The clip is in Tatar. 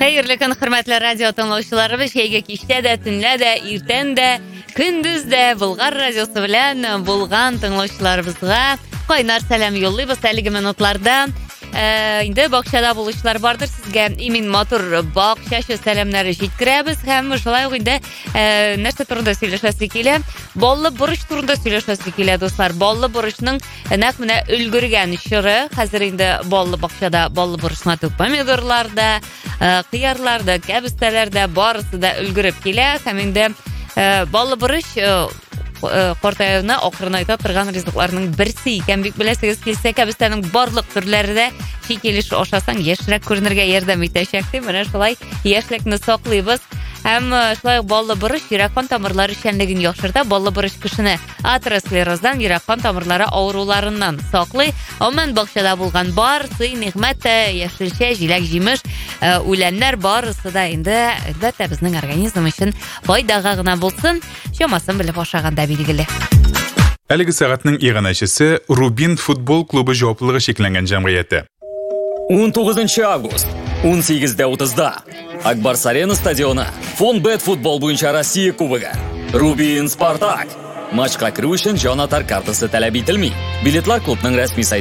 Xayrli kun, hurmatli radio tinglovchilarimiz, keyingi kechda da, tunda da, ertanda, kunduzda Bulg'ar radiosi bilan bo'lgan tinglovchilarimizga qaynar salom yo'llaymiz. 50 minutlarda endi bog'chada bo'lishlar bordir. Sizga imin motor bog'cha shu salomlarni yetkazamiz. Ham shulay endi narsa turida сөйләшәсе килә. Bolli burish turida сөйләшәсе килә, do'stlar. Bolli burishning naq mana ulgurgan shiri. Hozir endi bolli bog'chada bolli burishni pomidorlarda, qiyarlarda, kabistalarda borisida ulgurib kelә. Ham endi bolli burish Qortayevni oxirnayta turgan rizqlarning birsi ekan. Bek bilasiz, kelsa kabistaning barliq turlarida shekelish oshasang yashrak ko'rinirga yordam etashakdi. Mana shulay yashrakni saqlaymiz. Ham shulay bolli burish yurak qon tomirlari ishchanligini yaxshirtadi. Bolli burish kishini aterosklerozdan, yurak qon tomirlari avrularidan saqlay. Umuman bog'chada bo'lgan barsi ne'mat, yashilcha, jilak, jimish, o'lanlar borisida endi albatta bizning organizm uchun foydaga g'ina bo'lsin. Shomasin bilib o'xshaganda belgili. Әлеге сәгатьнең иганәчесе Рубин футбол клубы җаваплылыгы шекләнгән җәмгыяте. 19 август 18:30 Акбарс Арена стадионы. Фонбет футбол буенча Россия кубогы. Рубин Спартак. Матчка кирү өчен җанатар картасы таләп ителми. Билетлар клубның рәсми